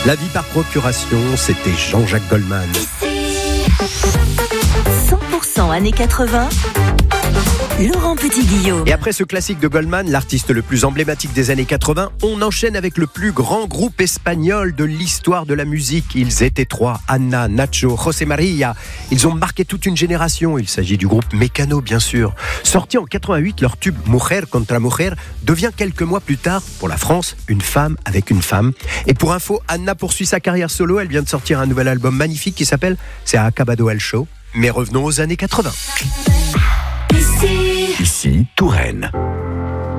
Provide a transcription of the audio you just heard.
La vie par procuration, c'était Jean-Jacques Goldman. 100% années 80, Laurent Petit-Guillaume. Et après ce classique de Goldman, l'artiste le plus emblématique des années 80, on enchaîne avec le plus grand groupe espagnol de l'histoire de la musique. Ils étaient trois, Anna, Nacho, José María. Ils ont marqué toute une génération. Il s'agit du groupe Mecano, bien sûr. Sorti en 88, leur tube Mujer contra Mujer devient quelques mois plus tard, pour la France, une femme avec une femme. Et pour info, Anna poursuit sa carrière solo. Elle vient de sortir un nouvel album magnifique qui s'appelle Se ha acabado el show. Mais revenons aux années 80. Ici, Touraine.